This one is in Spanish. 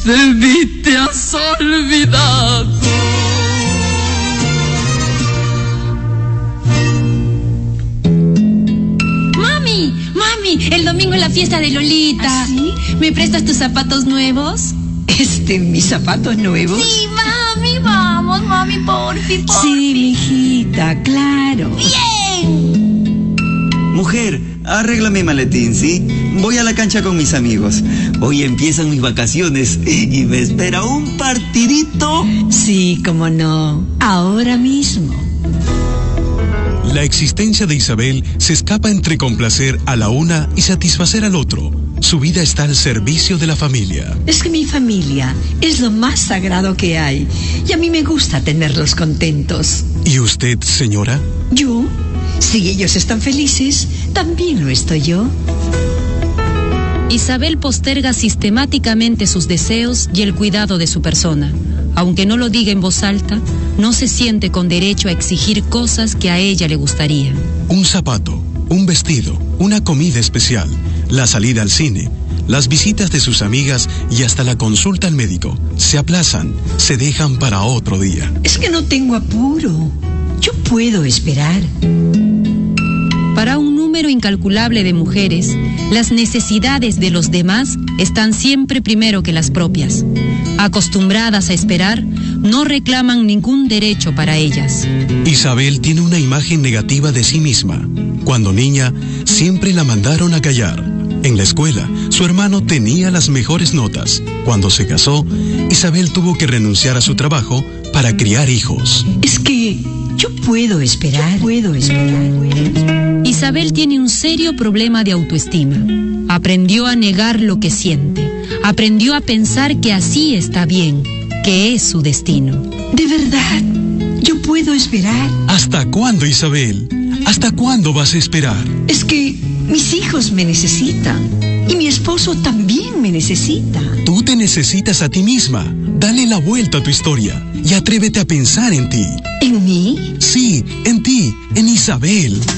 de mí te has olvidado. Mami, el domingo es la fiesta de Lolita. ¿Ah, sí? ¿Me prestas tus zapatos nuevos? ¿Mis zapatos nuevos? Sí, mami, vamos, mami, porfi. Sí, mijita, claro. ¡Bien! Mujer, arregla mi maletín, ¿sí? Voy a la cancha con mis amigos. Hoy empiezan mis vacaciones y me espera un partidito. Sí, cómo no. Ahora mismo. La existencia de Isabel se escapa entre complacer a la una y satisfacer al otro. Su vida está al servicio de la familia. Es que mi familia es lo más sagrado que hay y a mí me gusta tenerlos contentos. ¿Y usted, señora? ¿Yo? Si ellos están felices, también lo estoy yo. Isabel posterga sistemáticamente sus deseos y el cuidado de su persona. Aunque no lo diga en voz alta, no se siente con derecho a exigir cosas que a ella le gustarían. Un zapato, un vestido, una comida especial, la salida al cine, las visitas de sus amigas y hasta la consulta al médico se aplazan, se dejan para otro día. Es que no tengo apuro. Yo puedo esperar. Para un número incalculable de mujeres, las necesidades de los demás están siempre primero que las propias. Acostumbradas a esperar, no reclaman ningún derecho para ellas. Isabel tiene una imagen negativa de sí misma. Cuando niña, siempre la mandaron a callar. En la escuela, su hermano tenía las mejores notas. Cuando se casó, Isabel tuvo que renunciar a su trabajo para criar hijos. Es que yo puedo esperar. Isabel tiene un serio problema de autoestima. Aprendió a negar lo que siente. Aprendió a pensar que así está bien, que es su destino. De verdad, yo puedo esperar. ¿Hasta cuándo, Isabel? ¿Hasta cuándo vas a esperar? Es que mis hijos me necesitan y mi esposo también me necesita. Tú te necesitas a ti misma. Dale la vuelta a tu historia y atrévete a pensar en ti. ¿En mí? Sí, en ti, en Isabel.